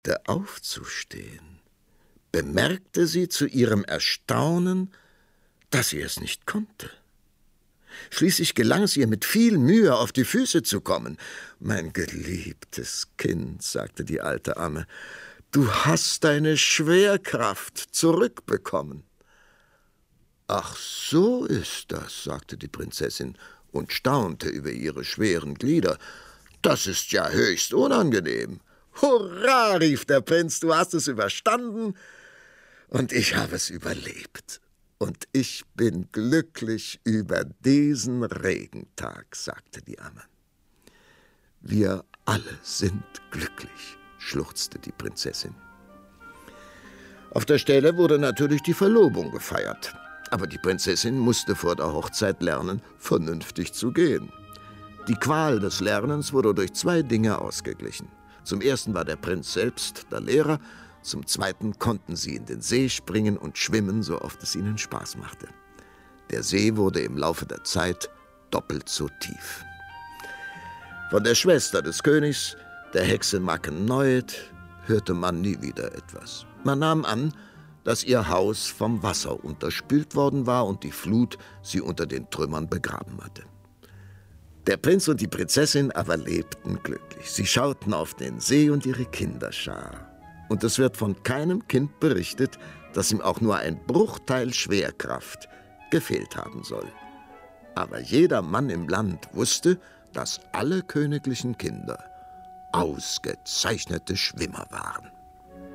aufzustehen, bemerkte sie zu ihrem Erstaunen, dass sie es nicht konnte. Schließlich gelang es ihr mit viel Mühe, auf die Füße zu kommen. »Mein geliebtes Kind«, sagte die alte Amme, »du hast deine Schwerkraft zurückbekommen.« »Ach, so ist das«, sagte die Prinzessin und staunte über ihre schweren Glieder. »Das ist ja höchst unangenehm.« »Hurra«, rief der Prinz, »du hast es überstanden und ich habe es überlebt. Und ich bin glücklich über diesen Regentag«, sagte die Amme. »Wir alle sind glücklich«, schluchzte die Prinzessin. Auf der Stelle wurde natürlich die Verlobung gefeiert. Aber die Prinzessin musste vor der Hochzeit lernen, vernünftig zu gehen. Die Qual des Lernens wurde durch 2 Dinge ausgeglichen. Zum ersten war der Prinz selbst der Lehrer, zum zweiten konnten sie in den See springen und schwimmen, so oft es ihnen Spaß machte. Der See wurde im Laufe der Zeit doppelt so tief. Von der Schwester des Königs, der Hexe Macken-Noeth, hörte man nie wieder etwas. Man nahm an, dass ihr Haus vom Wasser unterspült worden war und die Flut sie unter den Trümmern begraben hatte. Der Prinz und die Prinzessin aber lebten glücklich. Sie schauten auf den See und ihre Kinderschar. Und es wird von keinem Kind berichtet, dass ihm auch nur ein Bruchteil Schwerkraft gefehlt haben soll. Aber jeder Mann im Land wusste, dass alle königlichen Kinder ausgezeichnete Schwimmer waren.